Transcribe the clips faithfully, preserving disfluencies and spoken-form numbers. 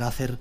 para hacer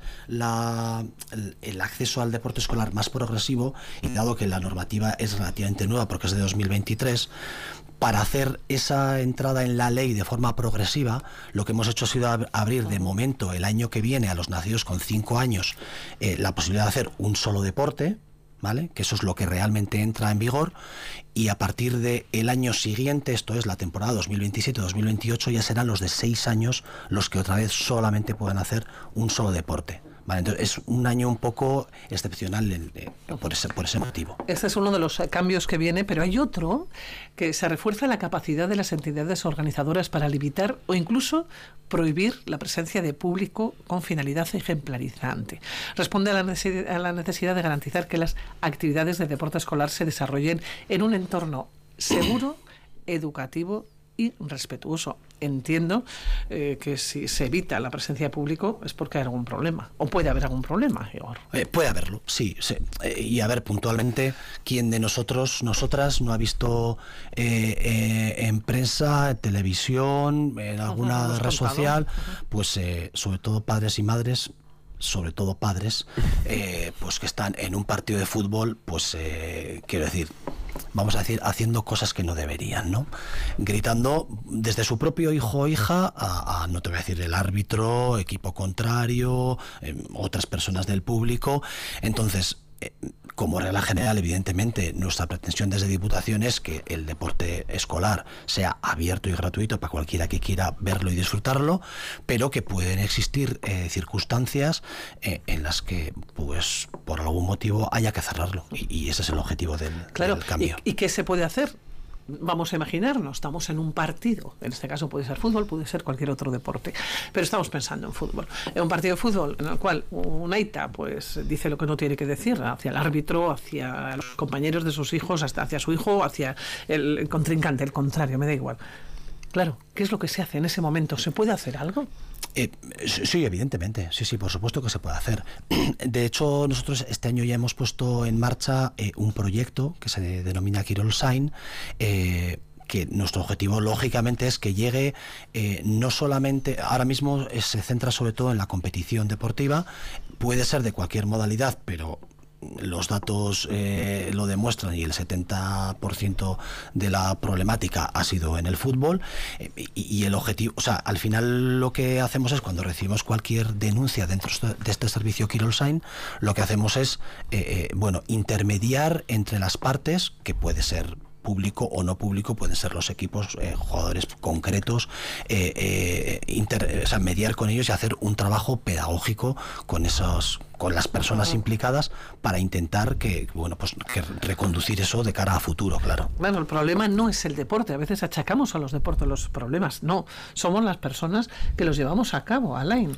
la, el, el acceso al deporte escolar más progresivo, y dado que la normativa es relativamente nueva porque es de dos mil veintitrés, para hacer esa entrada en la ley de forma progresiva, lo que hemos hecho ha sido ab abrir de momento el año que viene a los nacidos con cinco años eh, la posibilidad de hacer un solo deporte, ¿vale? Que eso es lo que realmente entra en vigor, y a partir del año siguiente, esto es la temporada dos mil veintisiete dos mil veintiocho, ya serán los de seis años los que otra vez solamente puedan hacer un solo deporte. Vale, entonces es un año un poco excepcional eh, por, ese, por ese motivo. Este es uno de los cambios que viene, pero hay otro que se refuerza la capacidad de las entidades organizadoras para limitar o incluso prohibir la presencia de público con finalidad ejemplarizante. Responde a la necesidad, a la necesidad de garantizar que las actividades de deporte escolar se desarrollen en un entorno seguro, educativo y respetuoso. Entiendo eh, que si se evita la presencia de público es porque hay algún problema, o puede haber algún problema, Igor. Eh, puede haberlo, sí, sí. Eh, y a ver, puntualmente, ¿quién de nosotros, nosotras, no ha visto eh, eh, en prensa, en televisión, en alguna uh-huh, red social, uh-huh. pues eh, sobre todo padres y madres, sobre todo padres, eh, pues que están en un partido de fútbol, pues eh, quiero decir, vamos a decir, haciendo cosas que no deberían, ¿no? Gritando desde su propio hijo o hija a, a no te voy a decir el árbitro, equipo contrario, eh, otras personas del público. Entonces, eh, como regla general, evidentemente, nuestra pretensión desde Diputación es que el deporte escolar sea abierto y gratuito para cualquiera que quiera verlo y disfrutarlo, pero que pueden existir eh, circunstancias eh, en las que, pues, por algún motivo haya que cerrarlo. Y, y ese es el objetivo del, claro, del cambio. ¿Y, ¿Y qué se puede hacer? Vamos a imaginarnos, estamos en un partido, en este caso puede ser fútbol, puede ser cualquier otro deporte, pero estamos pensando en fútbol. En un partido de fútbol en el cual un aita pues dice lo que no tiene que decir hacia el árbitro, hacia los compañeros de sus hijos, hasta hacia su hijo, hacia el contrincante, el contrario, me da igual. Claro, ¿qué es lo que se hace en ese momento? ¿Se puede hacer algo? Eh, sí, evidentemente, sí, sí, por supuesto que se puede hacer. De hecho, nosotros este año ya hemos puesto en marcha eh, un proyecto que se denomina Quirol Sign, eh, que nuestro objetivo lógicamente es que llegue eh, no solamente, ahora mismo eh, se centra sobre todo en la competición deportiva, puede ser de cualquier modalidad, pero los datos eh, lo demuestran y el setenta por ciento de la problemática ha sido en el fútbol, eh, y, y el objetivo, o sea, al final lo que hacemos es cuando recibimos cualquier denuncia dentro de este servicio Quirol Sign, lo que hacemos es eh, eh, bueno, intermediar entre las partes, que puede ser público o no público, pueden ser los equipos, eh, jugadores concretos, eh, eh, inter, o sea, mediar con ellos y hacer un trabajo pedagógico con esos, con las personas implicadas para intentar que, bueno, pues que reconducir eso de cara a futuro, claro. Bueno, el problema no es el deporte, a veces achacamos a los deportes los problemas, no, somos las personas que los llevamos a cabo, Alain.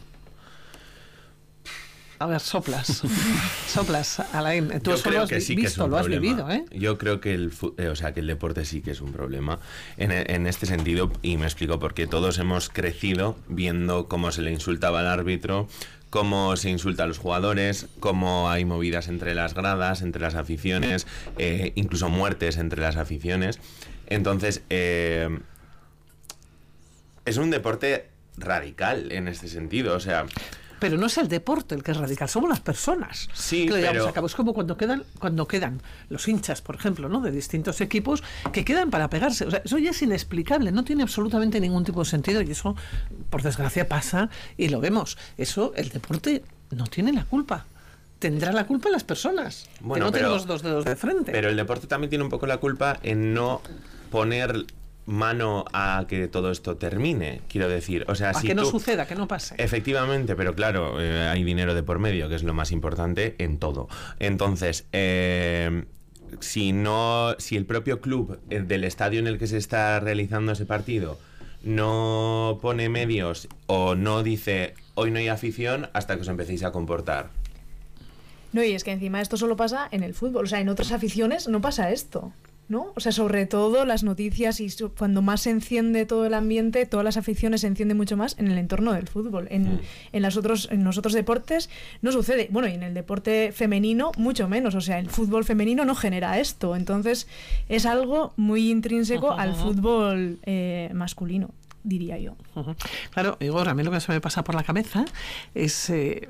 A ver, soplas, soplas, Alain. Tú eso lo has sí visto, lo has vivido, ¿eh? Yo creo que el, eh, o sea, que el deporte sí que es un problema en, en este sentido, y me explico, porque todos hemos crecido viendo cómo se le insultaba al árbitro, cómo se insulta a los jugadores, cómo hay movidas entre las gradas, entre las aficiones, eh, incluso muertes entre las aficiones. Entonces, eh, es un deporte radical en este sentido, o sea... Pero no es el deporte el que es radical, somos las personas. Sí, que lo pero... a cabo. Es como cuando quedan, cuando quedan los hinchas, por ejemplo, ¿no?, de distintos equipos, que quedan para pegarse. O sea, eso ya es inexplicable, no tiene absolutamente ningún tipo de sentido, y eso, por desgracia, pasa y lo vemos. Eso, el deporte no tiene la culpa. Tendrá la culpa las personas, bueno, que no pero, tenemos dos dedos de frente. Pero el deporte también tiene un poco la culpa en no poner mano a que todo esto termine, quiero decir, o sea, a si que no tú, suceda, que no pase. Efectivamente, pero claro, eh, hay dinero de por medio, que es lo más importante en todo. Entonces, eh, si no, si el propio club eh, del estadio en el que se está realizando ese partido no pone medios o no dice hoy no hay afición hasta que os empecéis a comportar. No, y es que encima esto solo pasa en el fútbol, o sea, en otras aficiones no pasa esto, ¿no? O sea, sobre todo las noticias y su, cuando más se enciende todo el ambiente, todas las aficiones se encienden mucho más en el entorno del fútbol. En, mm. en, las otros, en los otros deportes no sucede. Bueno, y en el deporte femenino mucho menos. O sea, el fútbol femenino no genera esto. Entonces es algo muy intrínseco uh-huh, al uh-huh. fútbol eh, masculino, diría yo. Uh-huh. Claro, Igor, a mí lo que se me pasa por la cabeza es, eh,